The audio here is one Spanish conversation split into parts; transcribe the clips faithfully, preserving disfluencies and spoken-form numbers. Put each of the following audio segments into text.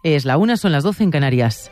Es la una, son las doce en Canarias.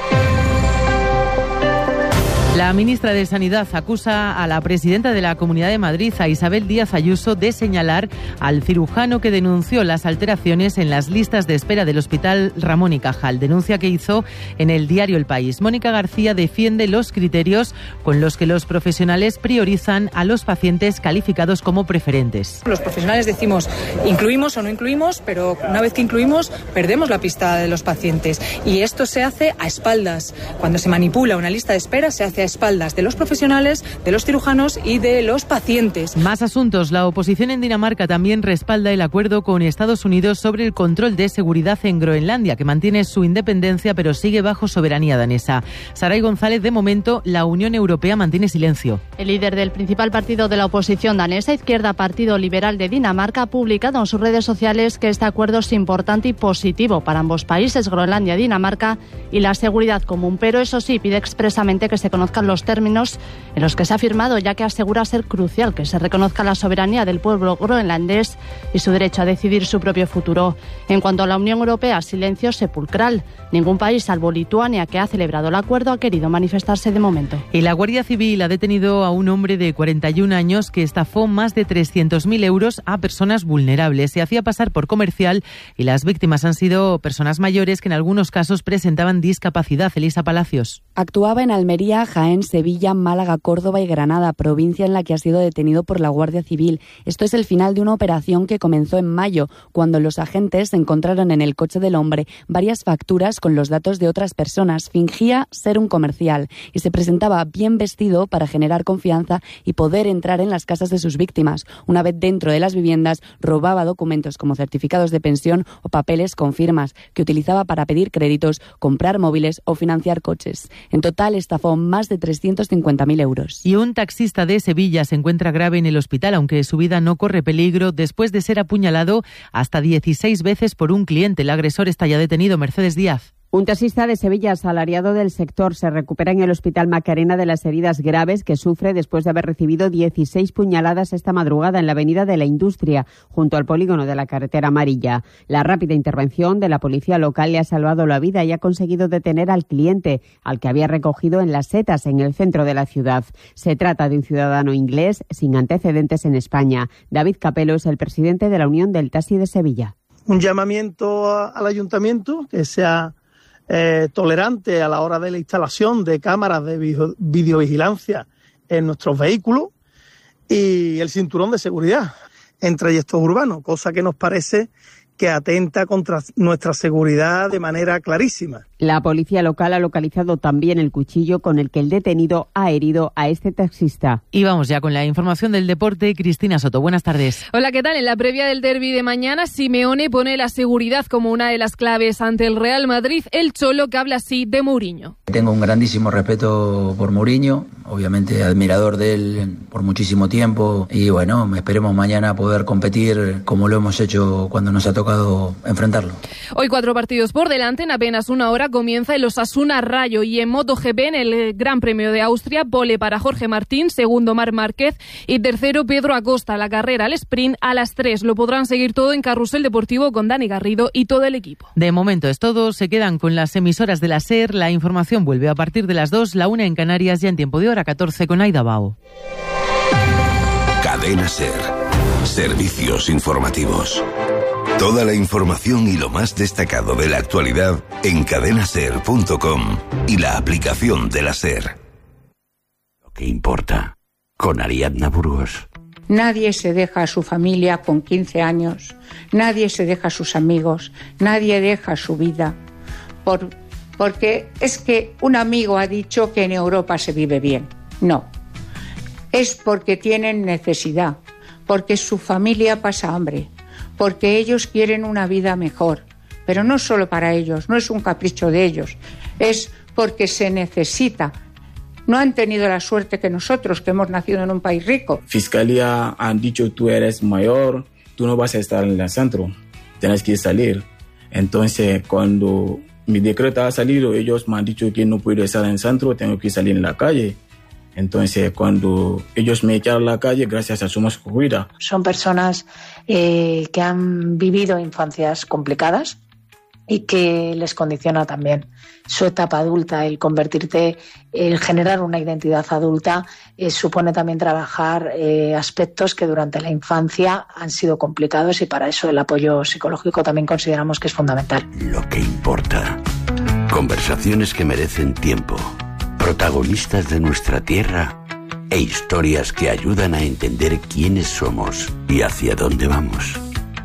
La ministra de Sanidad acusa a la presidenta de la Comunidad de Madrid, a Isabel Díaz Ayuso, de señalar al cirujano que denunció las alteraciones en las listas de espera del Hospital Ramón y Cajal. Denuncia que hizo en el diario El País. Mónica García defiende los criterios con los que los profesionales priorizan a los pacientes calificados como preferentes. Los profesionales decimos incluimos o no incluimos, pero una vez que incluimos perdemos la pista de los pacientes. Y esto se hace a espaldas. Cuando se manipula una lista de espera se hace a espaldas de los profesionales, de los cirujanos y de los pacientes. Más asuntos. La oposición en Dinamarca también respalda el acuerdo con Estados Unidos sobre el control de seguridad en Groenlandia, que mantiene su independencia pero sigue bajo soberanía danesa. Saray González, de momento, la Unión Europea mantiene silencio. El líder del principal partido de la oposición danesa, Izquierda Partido Liberal de Dinamarca, ha publicado en sus redes sociales que este acuerdo es importante y positivo para ambos países, Groenlandia y Dinamarca, y la seguridad común. Pero eso sí, pide expresamente que se conozcan los términos en los que se ha firmado, ya que asegura ser crucial que se reconozca la soberanía del pueblo groenlandés y su derecho a decidir su propio futuro. En cuanto a la Unión Europea, silencio sepulcral. Ningún país, salvo Lituania, que ha celebrado el acuerdo, ha querido manifestarse de momento. Y la Guardia Civil ha detenido a un hombre de cuarenta y un años que estafó más de trescientos mil euros a personas vulnerables. Se hacía pasar por comercial y las víctimas han sido personas mayores que en algunos casos presentaban discapacidad. Elisa Palacios. Actuaba en Almería, Jaén, Sevilla, Málaga, Córdoba y Granada, provincia en la que ha sido detenido por la Guardia Civil. Esto es el final de una operación que comenzó en mayo, cuando los agentes encontraron en el coche del hombre varias facturas con los datos de otras personas. Fingía ser un comercial y se presentaba bien vestido para generar confianza y poder entrar en las casas de sus víctimas. Una vez dentro de las viviendas, robaba documentos como certificados de pensión o papeles con firmas, que utilizaba para pedir créditos, comprar móviles o financiar coches. En total, estafó más de trescientos cincuenta mil euros. Y un taxista de Sevilla se encuentra grave en el hospital, aunque su vida no corre peligro, después de ser apuñalado hasta dieciséis veces por un cliente. El agresor está ya detenido. Mercedes Díaz. Un taxista de Sevilla, asalariado del sector, se recupera en el Hospital Macarena de las heridas graves que sufre después de haber recibido dieciséis puñaladas esta madrugada en la Avenida de la Industria, junto al polígono de la carretera amarilla. La rápida intervención de la policía local le ha salvado la vida y ha conseguido detener al cliente, al que había recogido en Las Setas, en el centro de la ciudad. Se trata de un ciudadano inglés sin antecedentes en España. David Capello es el presidente de la Unión del Taxi de Sevilla. Un llamamiento al ayuntamiento que sea Eh, tolerante a la hora de la instalación de cámaras de video, videovigilancia en nuestros vehículos y el cinturón de seguridad en trayectos urbanos, cosa que nos parece que atenta contra nuestra seguridad de manera clarísima. La policía local ha localizado también el cuchillo con el que el detenido ha herido a este taxista. Y vamos ya con la información del deporte. Cristina Soto, buenas tardes. Hola, ¿qué tal? En la previa del derbi de mañana, Simeone pone la seguridad como una de las claves ante el Real Madrid. El Cholo, que habla así de Mourinho. Tengo un grandísimo respeto por Mourinho, obviamente admirador de él por muchísimo tiempo y bueno, esperemos mañana poder competir como lo hemos hecho cuando nos ha tocado enfrentarlo. Hoy cuatro partidos por delante, en apenas una hora comienza el Osasuna Rayo y en MotoGP, en el Gran Premio de Austria, pole para Jorge Martín, segundo Marc Márquez y tercero Pedro Acosta. La carrera al sprint a las tres. Lo podrán seguir todo en Carrusel Deportivo con Dani Garrido y todo el equipo. De momento es todo. Se quedan con las emisoras de la SER. La información vuelve a partir de las dos, la una en Canarias, ya en tiempo de hora catorce con Aida Bao. Cadena SER. Servicios informativos. Toda la información y lo más destacado de la actualidad en cadena ser punto com y la aplicación de la SER. Lo que importa, con Ariadna Burgos. Nadie se deja a su familia con quince años, nadie se deja a sus amigos, nadie deja su vida. Por, porque es que un amigo ha dicho que en Europa se vive bien. No, es porque tienen necesidad, porque su familia pasa hambre, porque ellos quieren una vida mejor, pero no solo para ellos, no es un capricho de ellos, es porque se necesita. No han tenido la suerte que nosotros, que hemos nacido en un país rico. Fiscalía han dicho, tú eres mayor, tú no vas a estar en el centro, tienes que salir. Entonces, cuando mi decreto ha salido, ellos me han dicho que no puedo estar en el centro, tengo que salir en la calle. Entonces, cuando ellos me echaron a la calle, gracias a Somos Cuida. Son personas eh, que han vivido infancias complicadas, y que les condiciona también su etapa adulta. El convertirte, el generar una identidad adulta eh, supone también trabajar eh, aspectos que durante la infancia han sido complicados, y para eso el apoyo psicológico también consideramos que es fundamental. Lo que importa. Conversaciones que merecen tiempo. Protagonistas de nuestra tierra e historias que ayudan a entender quiénes somos y hacia dónde vamos.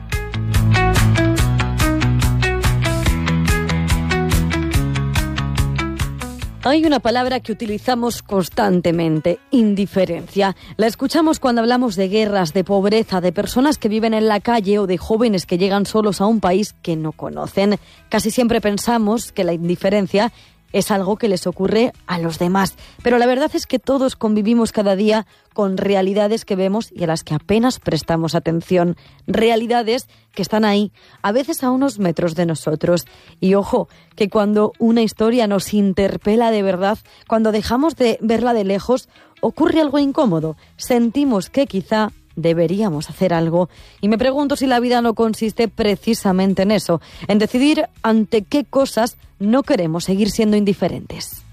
Hay una palabra que utilizamos constantemente, indiferencia. La escuchamos cuando hablamos de guerras, de pobreza, de personas que viven en la calle o de jóvenes que llegan solos a un país que no conocen. Casi siempre pensamos que la indiferencia es algo que les ocurre a los demás. Pero la verdad es que todos convivimos cada día con realidades que vemos y a las que apenas prestamos atención. Realidades que están ahí, a veces a unos metros de nosotros. Y ojo, que cuando una historia nos interpela de verdad, cuando dejamos de verla de lejos, ocurre algo incómodo. Sentimos que quizá deberíamos hacer algo. Y me pregunto si la vida no consiste precisamente en eso, en decidir ante qué cosas no queremos seguir siendo indiferentes.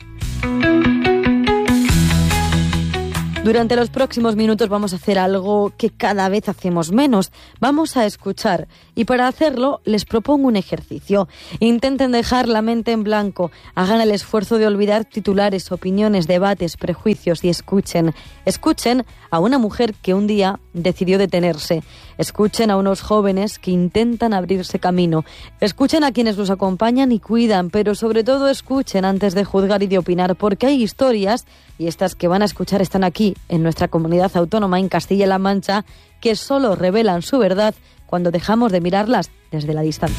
Durante los próximos minutos vamos a hacer algo que cada vez hacemos menos. Vamos a escuchar. Y para hacerlo les propongo un ejercicio. Intenten dejar la mente en blanco. Hagan el esfuerzo de olvidar titulares, opiniones, debates, prejuicios y escuchen. Escuchen a una mujer que un día decidió detenerse. Escuchen a unos jóvenes que intentan abrirse camino. Escuchen a quienes los acompañan y cuidan, pero sobre todo escuchen antes de juzgar y de opinar, porque hay historias, y estas que van a escuchar están aquí, en nuestra comunidad autónoma, en Castilla-La Mancha, que solo revelan su verdad cuando dejamos de mirarlas desde la distancia.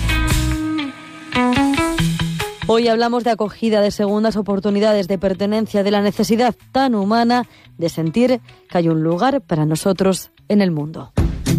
Hoy hablamos de acogida, de segundas oportunidades, de pertenencia, de la necesidad tan humana de sentir que hay un lugar para nosotros en el mundo.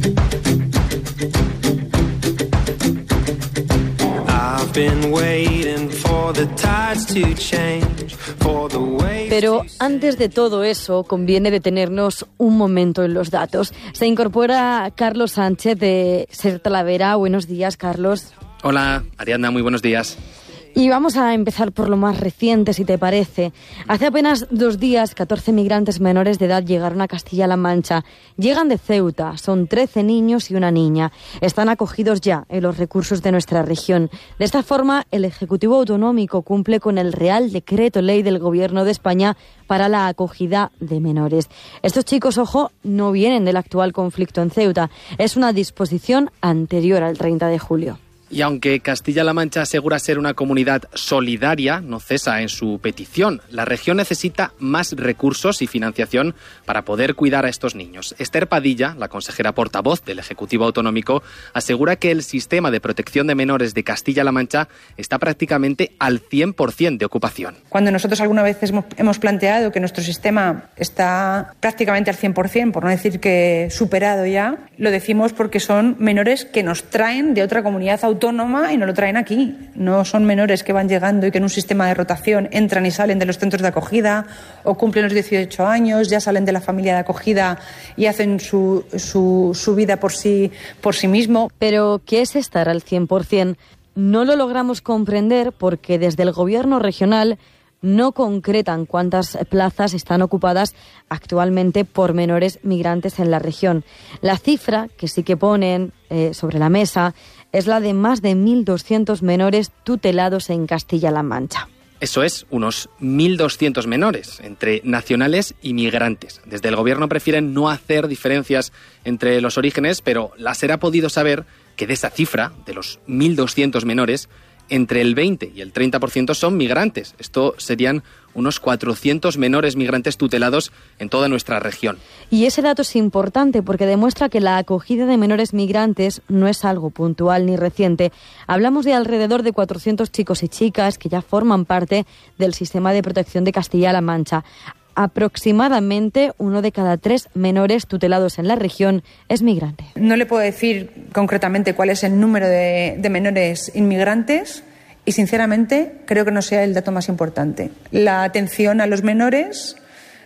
Pero antes de todo eso, conviene detenernos un momento en los datos. Se incorpora Carlos Sánchez de Ser Talavera. Buenos días, Carlos. Hola, Ariadna, muy buenos días. Y vamos a empezar por lo más reciente, si te parece. Hace apenas dos días, catorce migrantes menores de edad llegaron a Castilla-La Mancha. Llegan de Ceuta, son trece niños y una niña. Están acogidos ya en los recursos de nuestra región. De esta forma, el Ejecutivo Autonómico cumple con el Real Decreto Ley del Gobierno de España para la acogida de menores. Estos chicos, ojo, no vienen del actual conflicto en Ceuta. Es una disposición anterior al treinta de julio. Y aunque Castilla-La Mancha asegura ser una comunidad solidaria, no cesa en su petición. La región necesita más recursos y financiación para poder cuidar a estos niños. Esther Padilla, la consejera portavoz del Ejecutivo Autonómico, asegura que el sistema de protección de menores de Castilla-La Mancha está prácticamente al cien por ciento de ocupación. Cuando nosotros alguna vez hemos planteado que nuestro sistema está prácticamente al cien por ciento, por no decir que superado ya, lo decimos porque son menores que nos traen de otra comunidad autónoma autónoma y no lo traen aquí. No son menores que van llegando y que en un sistema de rotación entran y salen de los centros de acogida o cumplen los dieciocho años, ya salen de la familia de acogida y hacen su, su, su vida por sí, por sí mismo. Pero, ¿qué es estar al cien por ciento? No lo logramos comprender porque desde el gobierno regional no concretan cuántas plazas están ocupadas actualmente por menores migrantes en la región. La cifra que sí que ponen eh, sobre la mesa es la de más de mil doscientos menores tutelados en Castilla-La Mancha. Eso es, unos mil doscientos menores, entre nacionales y migrantes. Desde el gobierno prefieren no hacer diferencias entre los orígenes, pero la SER ha podido saber que de esa cifra, de los mil doscientos menores, entre el veinte y el treinta por ciento son migrantes. Esto serían unos cuatrocientos menores migrantes tutelados en toda nuestra región. Y ese dato es importante porque demuestra que la acogida de menores migrantes no es algo puntual ni reciente. Hablamos de alrededor de cuatrocientos chicos y chicas que ya forman parte del sistema de protección de Castilla-La Mancha. Aproximadamente uno de cada tres menores tutelados en la región es migrante. No le puedo decir concretamente cuál es el número de, de menores inmigrantes y, sinceramente, creo que no sea el dato más importante. La atención a los menores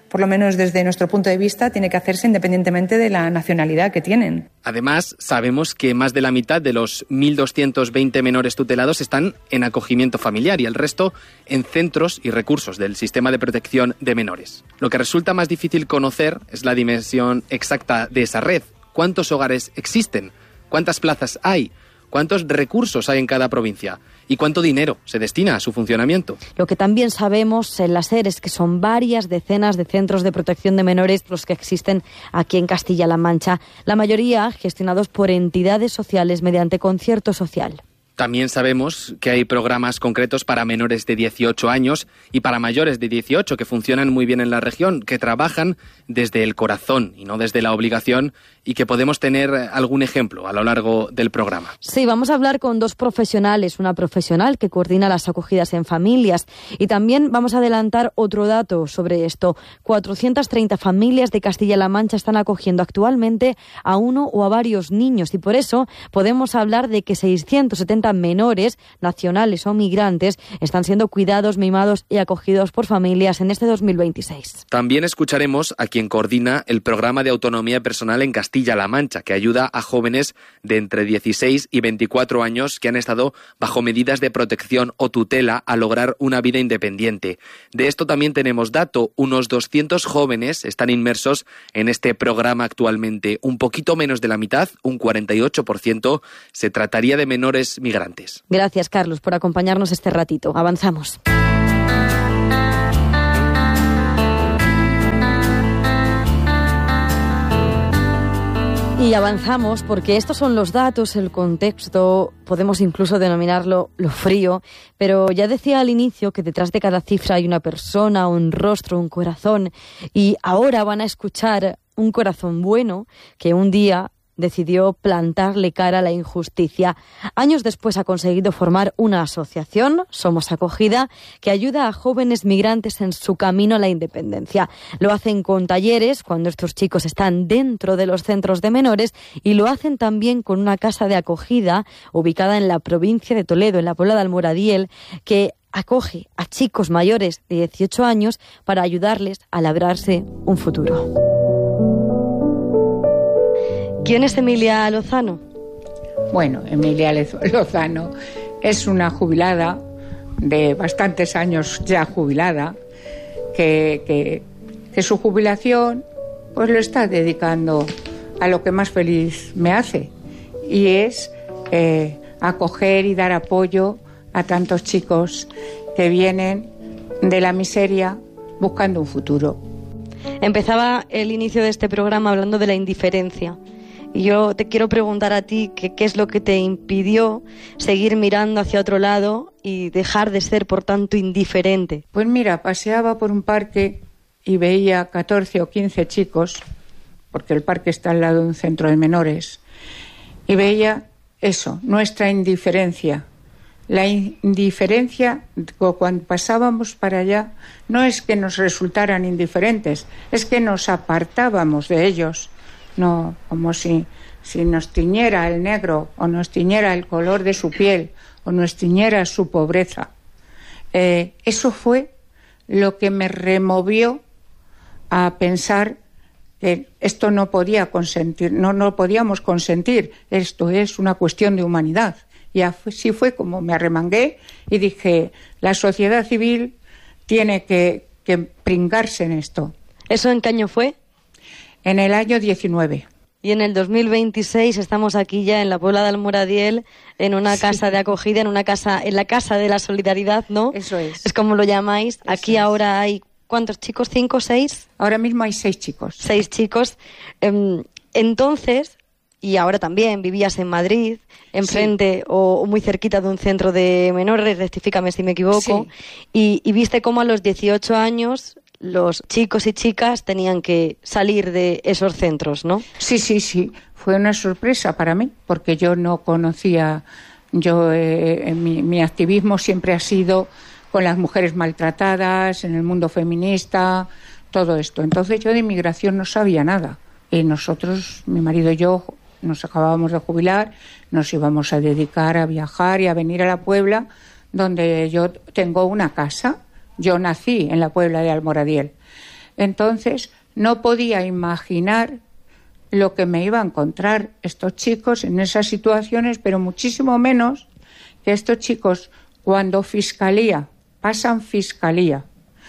por lo menos desde nuestro punto de vista, tiene que hacerse independientemente de la nacionalidad que tienen. Además, sabemos que más de la mitad de los mil doscientos veinte menores tutelados están en acogimiento familiar y el resto en centros y recursos del sistema de protección de menores. Lo que resulta más difícil conocer es la dimensión exacta de esa red. ¿Cuántos hogares existen? ¿Cuántas plazas hay? ¿Cuántos recursos hay en cada provincia? ¿Y cuánto dinero se destina a su funcionamiento? Lo que también sabemos en la SER es que son varias decenas de centros de protección de menores los que existen aquí en Castilla-La Mancha, la mayoría gestionados por entidades sociales mediante concierto social. También sabemos que hay programas concretos para menores de dieciocho años y para mayores de dieciocho que funcionan muy bien en la región, que trabajan desde el corazón y no desde la obligación y que podemos tener algún ejemplo a lo largo del programa. Sí, vamos a hablar con dos profesionales, una profesional que coordina las acogidas en familias y también vamos a adelantar otro dato sobre esto. cuatrocientas treinta familias de Castilla-La Mancha están acogiendo actualmente a uno o a varios niños y por eso podemos hablar de que seiscientos setenta menores, nacionales o migrantes, están siendo cuidados, mimados y acogidos por familias en este dos mil veintiséis. También escucharemos a quien coordina el programa de autonomía personal en Castilla-La Mancha, que ayuda a jóvenes de entre dieciséis y veinticuatro años que han estado bajo medidas de protección o tutela a lograr una vida independiente. De esto también tenemos dato. Unos doscientos jóvenes están inmersos en este programa actualmente. Un poquito menos de la mitad, un cuarenta y ocho por ciento, se trataría de menores migrantes. Gracias, Carlos, por acompañarnos este ratito. Avanzamos. Y avanzamos porque estos son los datos, el contexto, podemos incluso denominarlo lo frío, pero ya decía al inicio que detrás de cada cifra hay una persona, un rostro, un corazón, y ahora van a escuchar un corazón bueno que un día decidió plantarle cara a la injusticia. Años después ha conseguido formar una asociación, Somos Acogida, que ayuda a jóvenes migrantes en su camino a la independencia. Lo hacen con talleres cuando estos chicos están dentro de los centros de menores y lo hacen también con una casa de acogida ubicada en la provincia de Toledo, en la Puebla de Almoradiel, que acoge a chicos mayores de dieciocho años para ayudarles a labrarse un futuro. ¿Quién es Emilia Lozano? Bueno, Emilia Lozano es una jubilada de bastantes años ya jubilada, que, que, que su jubilación pues lo está dedicando a lo que más feliz me hace, y es eh, acoger y dar apoyo a tantos chicos que vienen de la miseria buscando un futuro. Empezaba el inicio de este programa hablando de la indiferencia. Y yo te quiero preguntar a ti que, qué es lo que te impidió seguir mirando hacia otro lado y dejar de ser, por tanto, indiferente. Pues mira, paseaba por un parque y veía catorce o quince chicos, porque el parque está al lado de un centro de menores, y veía eso, nuestra indiferencia. La indiferencia, cuando pasábamos para allá, no es que nos resultaran indiferentes, es que nos apartábamos de ellos. No, como si, si nos tiñera el negro o nos tiñera el color de su piel o nos tiñera su pobreza. Eh, eso fue lo que me removió a pensar que esto no podía consentir, no, no podíamos consentir, esto es una cuestión de humanidad. Y así fue como me arremangué y dije, la sociedad civil tiene que, que pringarse en esto. ¿Eso en qué año fue? En el año diecinueve. Y en el dos mil veintiséis estamos aquí ya en la Puebla de Almoradiel, en una sí. casa de acogida, en una casa, en la Casa de la Solidaridad, ¿no? Eso es. Es como lo llamáis. Eso aquí es. Ahora hay, ¿cuántos chicos? ¿Cinco, seis? Ahora mismo hay seis chicos. Seis chicos. Entonces, y ahora también, vivías en Madrid, enfrente sí. o muy cerquita de un centro de menores, rectifícame si me equivoco, sí. y, y viste cómo a los dieciocho años los chicos y chicas tenían que salir de esos centros, ¿no? Sí, sí, sí. Fue una sorpresa para mí, porque yo no conocía, yo eh, mi, mi activismo siempre ha sido con las mujeres maltratadas, en el mundo feminista, todo esto. Entonces yo de inmigración no sabía nada. Y nosotros, mi marido y yo, nos acabábamos de jubilar, nos íbamos a dedicar a viajar y a venir a la Puebla, donde yo tengo una casa. Yo nací en la Puebla de Almoradiel. Entonces no podía imaginar lo que me iba a encontrar estos chicos en esas situaciones, pero muchísimo menos que estos chicos, cuando fiscalía, pasan fiscalía,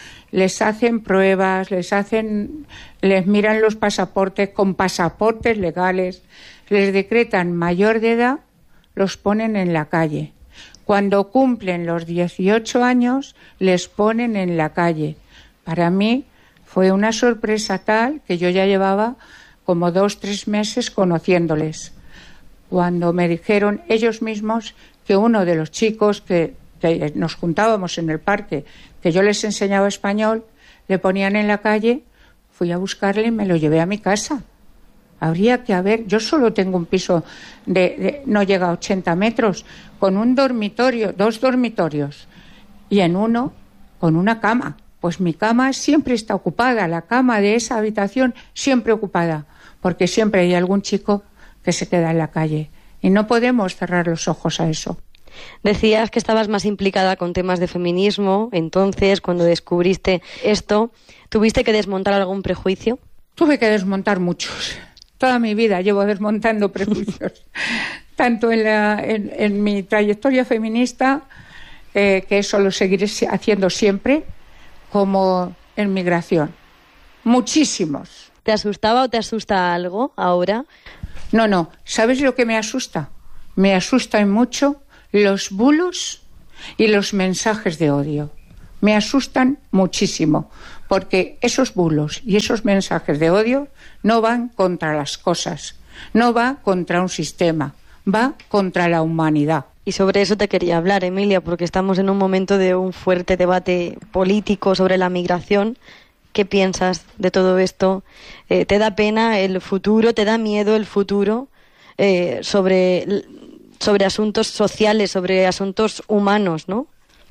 les hacen pruebas, les hacen, les miran los pasaportes con pasaportes legales, les decretan mayor de edad, los ponen en la calle. Cuando cumplen los dieciocho años, les ponen en la calle. Para mí fue una sorpresa tal que yo ya llevaba como dos, tres meses conociéndoles. Cuando me dijeron ellos mismos que uno de los chicos que, que nos juntábamos en el parque, que yo les enseñaba español, le ponían en la calle, fui a buscarle y me lo llevé a mi casa. Habría que haber, yo solo tengo un piso de, de no llega a ochenta metros, con un dormitorio, dos dormitorios, y en uno con una cama. Pues mi cama siempre está ocupada, la cama de esa habitación siempre ocupada, porque siempre hay algún chico que se queda en la calle y no podemos cerrar los ojos a eso. Decías que estabas más implicada con temas de feminismo, entonces cuando descubriste esto, ¿tuviste que desmontar algún prejuicio? Tuve que desmontar muchos. Toda mi vida llevo desmontando prejuicios, tanto en, la, en, en mi trayectoria feminista, eh, que eso lo seguiré haciendo siempre, como en migración. Muchísimos. ¿Te asustaba o te asusta algo ahora? No, no. ¿Sabes lo que me asusta? Me asustan mucho los bulos y los mensajes de odio. Me asustan muchísimo, porque esos bulos y esos mensajes de odio no van contra las cosas, no va contra un sistema, va contra la humanidad. Y sobre eso te quería hablar, Emilia, porque estamos en un momento de un fuerte debate político sobre la migración. ¿Qué piensas de todo esto? Eh, ¿Te da pena el futuro? ¿Te da miedo el futuro eh, sobre, sobre asuntos sociales, sobre asuntos humanos, no?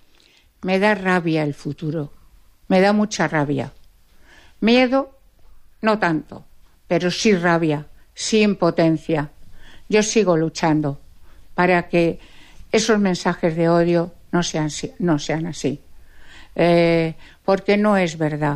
Me da rabia el futuro, me da mucha rabia. Miedo, no tanto, pero sí rabia, sí impotencia. Yo sigo luchando para que esos mensajes de odio no sean, no sean así, eh, porque no es verdad.